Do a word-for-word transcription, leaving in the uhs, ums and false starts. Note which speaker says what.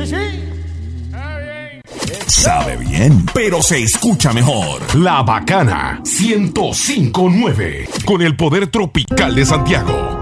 Speaker 1: sí.
Speaker 2: Sabe bien, pero se escucha mejor. La Bacana ciento cinco punto nueve, con el poder tropical de Santiago.